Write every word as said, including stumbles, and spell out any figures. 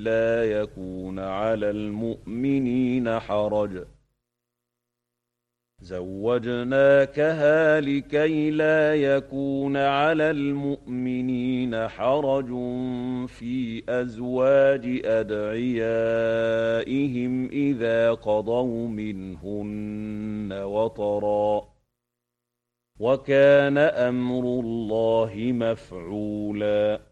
لا يكون على المؤمنين حرج زوجناكها لكي لا يكون على المؤمنين حرج في أزواج أدعيائهم إذا قضوا منهن وطرا وكان أمر الله مفعولا